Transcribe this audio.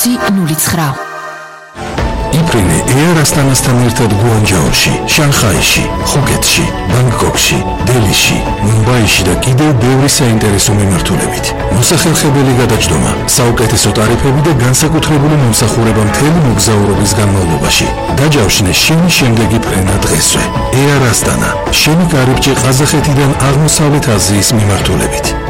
09. იფრინე Air Astana-სთან ერთად გუანჯაოში, შანხაიში, ხუკეთში, ბანგკოკში, დელიში, მუმბაიში და კიდევ ბევრი საინტერესო მიმართულებით. მოსახერხებელი გადაჯდომა, საუკეთესო ტარიფები და განსაკუთრებული მომსახურება მთელი მოგზაურობის განმავლობაში. დაჯავშნე შენი შემდეგი ფრენა დღესვე. Air Astana, შენი კარიბჭე ყაზახეთიდან აღმოსავლეთ აზიის მიმართულებით.